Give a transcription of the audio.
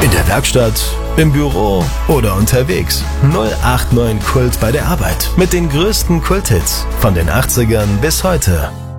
In der Werkstatt, im Büro oder unterwegs. 089 Kult bei der Arbeit. Mit den größten Kulthits von den 80ern bis heute.